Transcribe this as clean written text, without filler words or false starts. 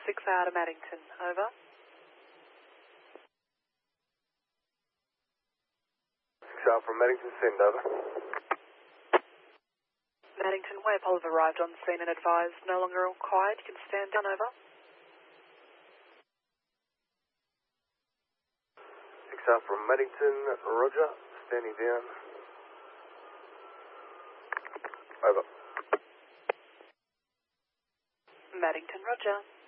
6 out of Maddington, over. 6 out from Maddington, send over. Maddington, Waypol have arrived on scene and advised no longer required. You can stand down, over. 6 out from Maddington, roger, standing down. Over. Maddington, roger.